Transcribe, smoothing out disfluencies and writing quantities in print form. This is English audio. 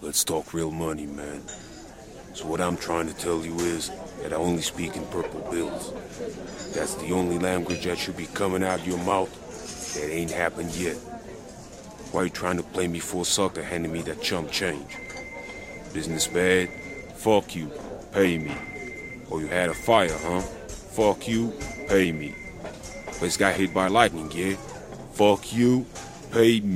Let's talk real money, man. So what I'm trying to tell you is that I only speak in purple bills. That's the only language that should be coming out of your mouth. That ain't happened yet. Why you trying to play me for a sucker handing me that chump change? Business bad? Fuck you. Pay me. Or you had a fire, huh? Fuck you. Pay me. Place got hit by lightning, yeah? Fuck you. Pay me.